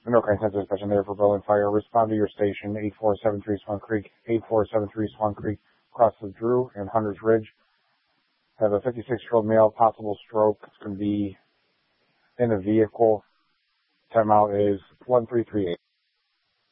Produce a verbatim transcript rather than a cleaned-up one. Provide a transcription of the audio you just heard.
Monroe County Census Dispatch there for Berlin Fire. Respond to your station, eight four seven three Swan Creek, eight four seven three Swan Creek, across the Drew and Hunters Ridge. Have a fifty-six-year-old male, possible stroke. It's going to be in a vehicle. Timeout is one three three eight.